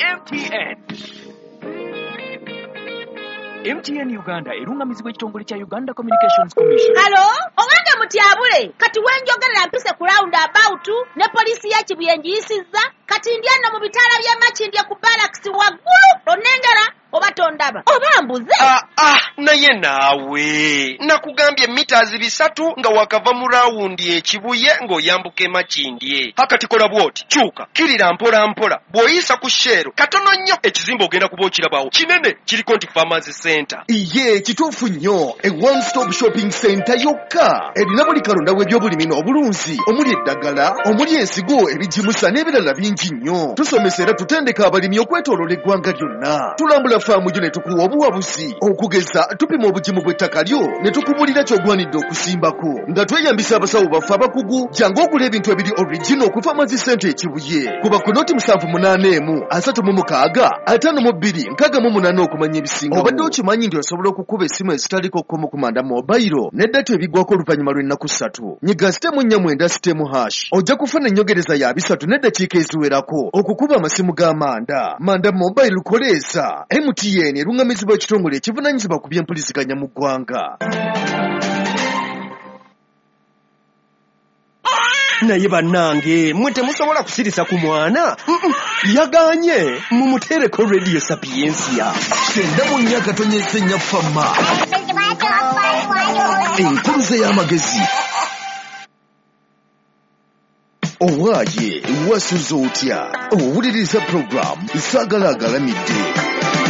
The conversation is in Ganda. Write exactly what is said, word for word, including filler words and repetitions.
M T N. M T N Uganda erungamizibwa ekitongole kya Uganda Communications Commission. Hello, owange mutyabule kati wenjogerera mpise ku round about ne poliisi ya Kibuyenjiyisizza kati ndyano mu bitala bya Makindye ku barracks waggulu onengera oba tondaba oba mbuze. Ah ah naye naawe nakugambye meters bisatu nga wakava mu rawundi ekibuye ng'oyambuka Makindye. Hakati kola bwoti kyuka kirira mpola mpola bw'oyisa ku shero katono nnyo ekizimba ogenda kuba okirabawo kinene kiriko nti Farmers Center. Iye kituufu nnyo e one stop shopping center yokka erina buli kalonda w'ebyobulimi n'obulunzi omuli eddagala omuli ensigo ebijimusa n'ebirala bingi nnyo. Tusomesa era tutendeka abalimi okwetooloola eggwanga lyonna. Tulambula faamu gyo ne tukuwa obuwabuzi okugeza tupima obugimu bw'ettaka lyo ne tukubulira ky'ogwanidde okusimbako nga tweyambisa abasawo baffe abakugu jangu ogula ebintu ebiri original ku Farmers Center ekibuye kuba ku noti musanvu munaana emu asatu mu mukaaga ataano mu bbiri nkaaga mu munaana okumanya ebisinga. Obadde okimanyi nti osobola okukuba essimu ezitaliko kkomo kumanda mobile n'eddata ebigwako oluvannyuma lw'ennaku ssatu. Nyiga sitemu nnya mwenda sitemu hash ojja kufuna ennyongereza ya bisatu n'eddakiika eziwerako okukuba amasimu g'amanda. Manda mobile koleeza. M T N erungamizibwa ekitongole ekivunaanyizibwa ku by'empuliziganya mu ggwanga. Naye bannange mwe temusobola kusirisa ku mwana yaganye mumutereko Radio Sapiensia Kyenda mu nnya katonyeza ennya ffama enkuluze y'amagezi owaaye wasuza otya owuliriza program saagala agalamidde.